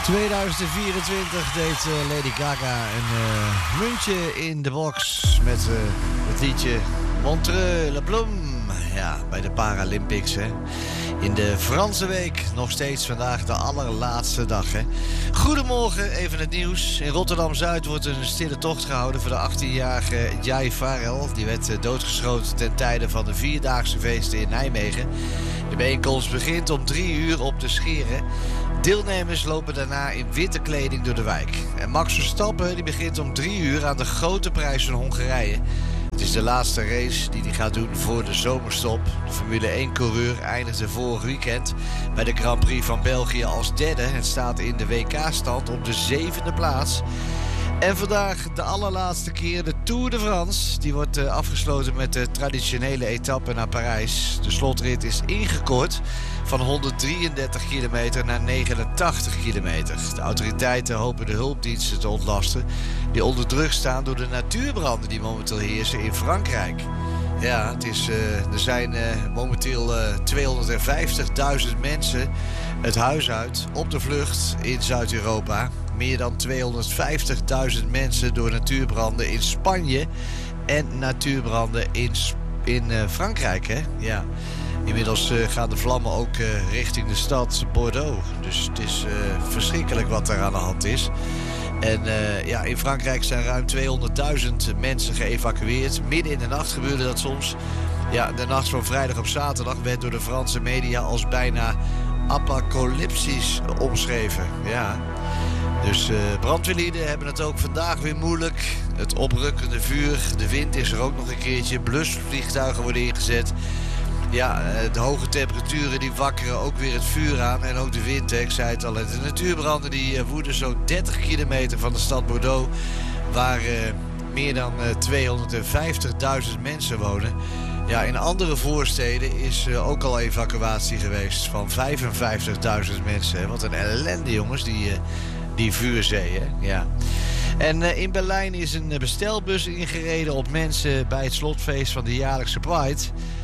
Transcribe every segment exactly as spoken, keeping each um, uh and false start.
tweeduizend vierentwintig deed uh, Lady Gaga een uh, muntje in de box met uh, het liedje Montreux La Plume. Ja, bij de Paralympics, hè. In de Franse week, nog steeds vandaag de allerlaatste dag, hè. Goedemorgen, even het nieuws. In Rotterdam-Zuid wordt een stille tocht gehouden voor de achttienjarige Jai Farel. Die werd uh, doodgeschoten ten tijde van de vierdaagse feesten in Nijmegen. De bijeenkomst begint om drie uur op de Scheren. Deelnemers lopen daarna in witte kleding door de wijk. En Max Verstappen die begint om drie uur aan de grote prijs van Hongarije. Het is de laatste race die hij gaat doen voor de zomerstop. De Formule één-coureur eindigde vorig weekend bij de Grand Prix van België als derde. Het staat in de W K-stand op de zevende plaats. En vandaag de allerlaatste keer de Tour de France. Die wordt uh, afgesloten met de traditionele etappe naar Parijs. De slotrit is ingekort van honderddrieëndertig kilometer naar negenentachtig kilometer. De autoriteiten hopen de hulpdiensten te ontlasten die onder druk staan door de natuurbranden die momenteel heersen in Frankrijk. Ja, het is, uh, er zijn uh, momenteel uh, tweehonderdvijftigduizend mensen het huis uit op de vlucht in Zuid-Europa. Meer dan tweehonderdvijftigduizend mensen door natuurbranden in Spanje en natuurbranden in, in uh, Frankrijk, hè? Ja. Inmiddels uh, gaan de vlammen ook uh, richting de stad Bordeaux. Dus het is uh, verschrikkelijk wat er aan de hand is. En uh, ja, in Frankrijk zijn ruim tweehonderdduizend mensen geëvacueerd. Midden in de nacht gebeurde dat soms. Ja, de nacht van vrijdag op zaterdag werd door de Franse media als bijna apocalyptisch omschreven. Ja. Dus uh, brandweerlieden hebben het ook vandaag weer moeilijk. Het oprukkende vuur, de wind is er ook nog een keertje. Blusvliegtuigen worden ingezet. Ja, de hoge temperaturen die wakkeren ook weer het vuur aan. En ook de wind, ik zei het al. De natuurbranden die woeden zo'n dertig kilometer van de stad Bordeaux. Waar uh, meer dan uh, tweehonderdvijftigduizend mensen wonen. Ja, in andere voorsteden is uh, ook al evacuatie geweest van vijfenvijftigduizend mensen. Wat een ellende, jongens, die, uh, die vuurzee, hè? Ja. En uh, in Berlijn is een bestelbus ingereden op mensen bij het slotfeest van de jaarlijkse Pride.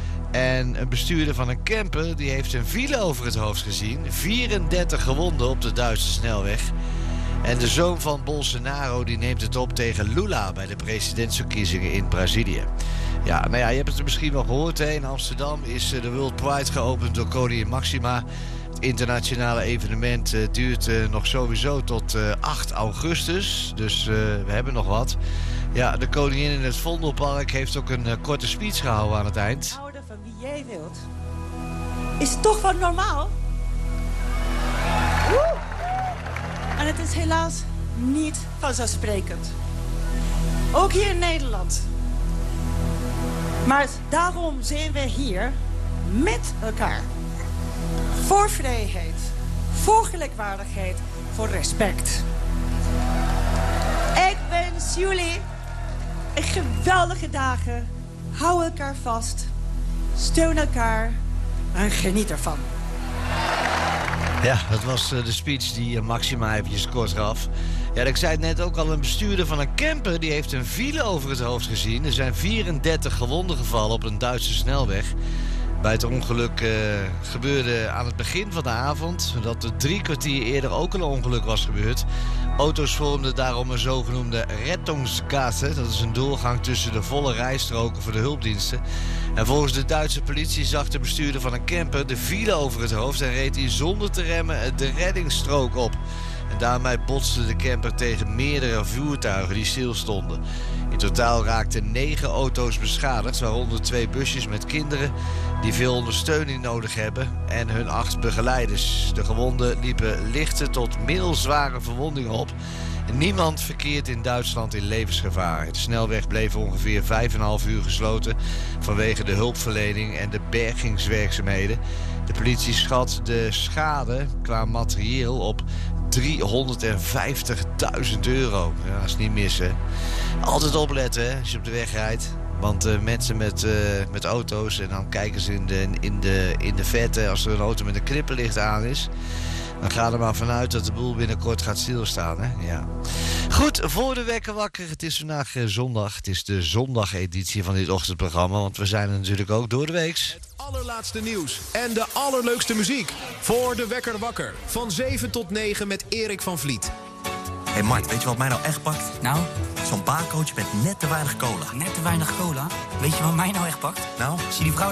En een bestuurder van een camper die heeft een file over het hoofd gezien. vierendertig gewonden op de Duitse snelweg. En de zoon van Bolsonaro die neemt het op tegen Lula bij de presidentsverkiezingen in Brazilië. Ja, nou ja, je hebt het misschien wel gehoord, hè. In Amsterdam is de World Pride geopend door koningin Maxima. Het internationale evenement uh, duurt uh, nog sowieso tot uh, acht augustus. Dus uh, we hebben nog wat. Ja, de koningin in het Vondelpark heeft ook een uh, korte speech gehouden aan het eind. Van wie jij wilt, is toch wat normaal? Woe! En het is helaas niet vanzelfsprekend. Ook hier in Nederland. Maar daarom zijn we hier met elkaar. Voor vrijheid, voor gelijkwaardigheid, voor respect. Ik wens jullie een geweldige dagen. Hou elkaar vast. Steun elkaar en geniet ervan. Ja, dat was de speech die Maxima eventjes kort gaf. Ja, ik zei het net ook al, een bestuurder van een camper die heeft een file over het hoofd gezien. Er zijn vierendertig gewonden gevallen op een Duitse snelweg. Bij het ongeluk uh, gebeurde aan het begin van de avond, dat er drie kwartier eerder ook al een ongeluk was gebeurd. Auto's vormden daarom een zogenoemde Rettungsgasse. Dat is een doorgang tussen de volle rijstroken voor de hulpdiensten. En volgens de Duitse politie zag de bestuurder van een camper de file over het hoofd en reed hij zonder te remmen de reddingsstrook op. En daarmee botste de camper tegen meerdere voertuigen die stilstonden. In totaal raakten negen auto's beschadigd, waaronder twee busjes met kinderen die veel ondersteuning nodig hebben en hun acht begeleiders. De gewonden liepen lichte tot middelzware verwondingen op. Niemand verkeert in Duitsland in levensgevaar. De snelweg bleef ongeveer vijf en een half uur gesloten vanwege de hulpverlening en de bergingswerkzaamheden. De politie schat de schade qua materieel op driehonderdvijftigduizend euro. Ja, dat is niet missen. Altijd opletten, hè, als je op de weg rijdt. Want uh, mensen met, uh, met auto's, en dan kijken ze in de, in, de, in de verte als er een auto met een knipperlicht aan is. Dan ga er maar vanuit dat de boel binnenkort gaat stilstaan. Hè? Ja. Goed, voor de wekker wakker. Het is vandaag uh, zondag. Het is de zondageditie van dit ochtendprogramma. Want we zijn er natuurlijk ook door de weeks. Het allerlaatste nieuws en de allerleukste muziek. Voor de wekker wakker. Van zeven tot negen met Erik van Vliet. Hé hey Mart, weet je wat mij nou echt pakt? Nou? Zo'n baarcoach met net te weinig cola. Net te weinig cola? Weet je wat mij nou echt pakt? Nou? Zie die vrouw